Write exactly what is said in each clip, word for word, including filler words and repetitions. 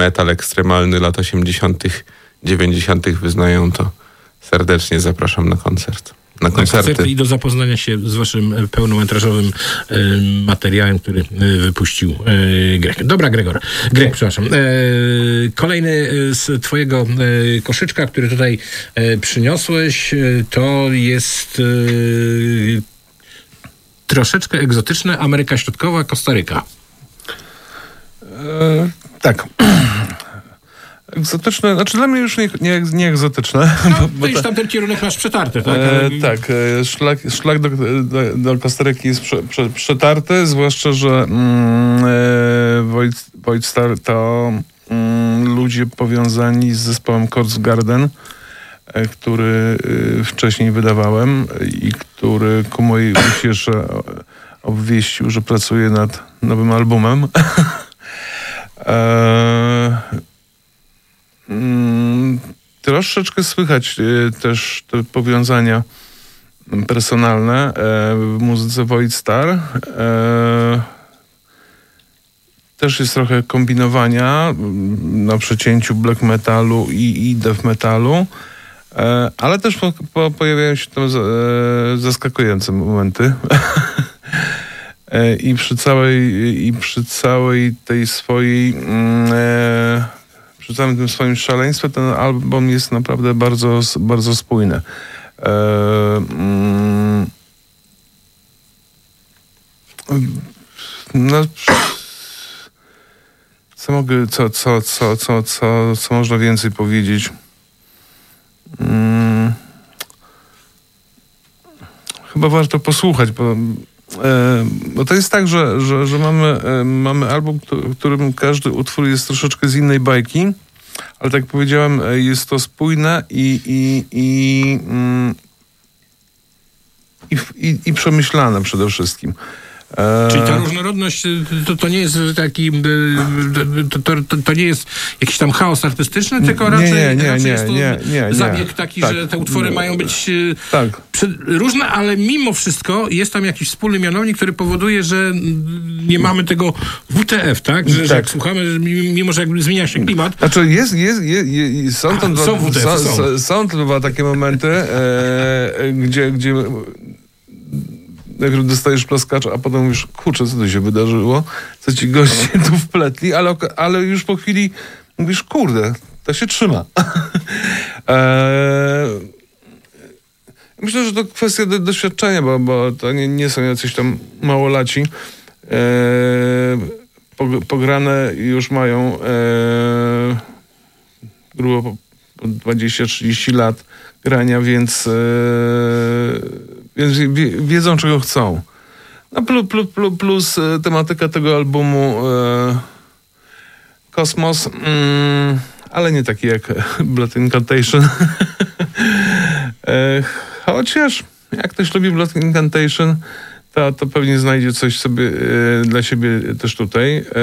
metal ekstremalny lat osiemdziesiątych, dziewięćdziesiątych wyznają, to serdecznie zapraszam na koncert. Na koncerty. Na koncerty i do zapoznania się z waszym pełnometrażowym e, materiałem, który e, wypuścił e, Greg. Dobra, Gregor. Greg, przepraszam. E, kolejny z twojego e, koszyczka, który tutaj e, przyniosłeś, e, to jest e, troszeczkę egzotyczne Ameryka Środkowa, Kostaryka. E, tak. Egzotyczne, znaczy dla mnie już nie, nie, nie egzotyczne. No, bo, bo już tam ten kierunek masz przetarty, tak? E, tak, e, szlak, szlak do, do, do Kostaryki jest prze, prze, przetarty, zwłaszcza, że mm, e, Void, Void Star to mm, ludzie powiązani z zespołem Corpse Garden, e, który e, wcześniej wydawałem i który ku mojej uciesze obwieścił, że pracuje nad nowym albumem. e, Mm, troszeczkę słychać y, też te powiązania personalne e, w muzyce Void Star. E, też jest trochę kombinowania m, na przecięciu black metalu i, i death metalu, e, ale też po, po, pojawiają się tam z, e, zaskakujące momenty. e, I przy całej i przy całej tej swojej mm, e, przy całym tym swoim szaleństwie ten album jest naprawdę bardzo, bardzo spójny. Eee, mm, no, co mogę, co, co, co, co, co, co można więcej powiedzieć? Mm, chyba warto posłuchać, bo E, bo to jest tak, że, że, że mamy, e, mamy album, w którym każdy utwór jest troszeczkę z innej bajki, ale tak jak powiedziałem, e, jest to spójne i, i, i, mm, i, i, i przemyślane przede wszystkim. E... Czyli ta różnorodność to, to nie jest taki to, to, to, to nie jest jakiś tam chaos artystyczny, tylko raczej, nie, nie, raczej nie, jest to nie, nie, nie, zabieg taki, tak, że te utwory nie, mają być tak. różne, ale mimo wszystko jest tam jakiś wspólny mianownik, który powoduje, że nie mamy tego W T F, tak? Że, tak. że jak słuchamy, mimo że jakby zmienia się klimat. Znaczy jest, jest, jest, jest są, tam A, dwa, są, W T F, są, są. są dwa takie momenty, e, gdzie, gdzie jak dostajesz plaskacza, a potem mówisz, kurczę, co tu się wydarzyło? Co ci goście tu wpletli? Ale, ale już po chwili mówisz, kurde, to się trzyma. eee, myślę, że to kwestia do, doświadczenia, bo, bo to nie, nie są jacyś tam małolaci. Eee, pograne już mają eee, grubo po dwadzieścia trzydzieści lat grania, więc eee, Więc wiedzą, czego chcą. No plus, plus, plus, plus tematyka tego albumu e, kosmos, mm, ale nie taki jak Blood Incantation. e, chociaż jak ktoś lubi Blood Incantation, to, to pewnie znajdzie coś sobie e, dla siebie też tutaj. E,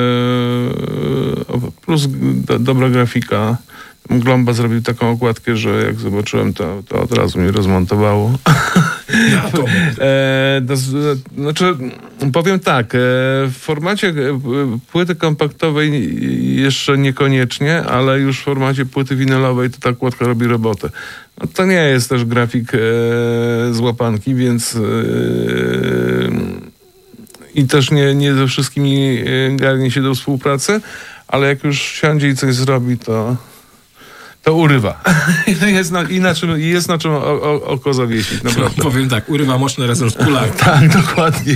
plus do, dobra grafika. Glomba zrobił taką okładkę, że jak zobaczyłem, to, to od razu mnie rozmontowało. No, to... e, to, znaczy, powiem tak, e, w formacie płyty kompaktowej jeszcze niekoniecznie, ale już w formacie płyty winylowej to ta okładka robi robotę. No, to nie jest też grafik e, z łapanki, więc e, i też nie, nie ze wszystkimi garnie się do współpracy, ale jak już siądzie i coś zrobi, to to urywa. jest, na, i na czym, jest na czym o, o, oko zawiesić, naprawdę. No, powiem tak, urywa mocno razem z kulami. Tak, dokładnie.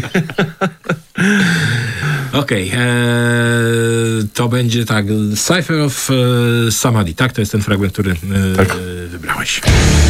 Okej, okay, to będzie tak, Cypher of e, Samadhi, tak? To jest ten fragment, który e, tak. wybrałeś.